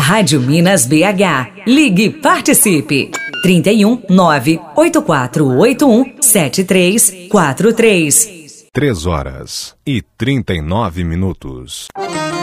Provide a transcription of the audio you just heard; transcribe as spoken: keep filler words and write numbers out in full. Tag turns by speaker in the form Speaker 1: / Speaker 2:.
Speaker 1: Rádio Minas B H. Ligue e participe. trinta e um, nove oito quatro oito um, sete três quatro três.
Speaker 2: Três horas e trinta e nove minutos.